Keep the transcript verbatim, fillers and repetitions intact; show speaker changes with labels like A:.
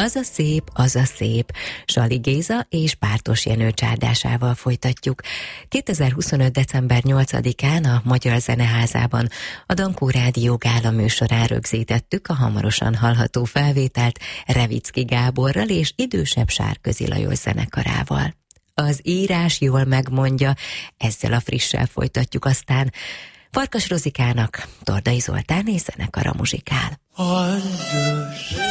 A: Az a szép, az a szép. Sali Géza és Pártos Jenő csárdásával folytatjuk. kétezer-huszonöt. december nyolcadikán a Magyar Zeneházában a Dankó Rádió gála műsorán rögzítettük a hamarosan hallható felvételt Revicki Gáborral és idősebb Sárközi Lajos zenekarával. Az írás jól megmondja, ezzel a frissel folytatjuk, aztán Farkas Rozikának Tordai Zoltán és zenekara muzsikál.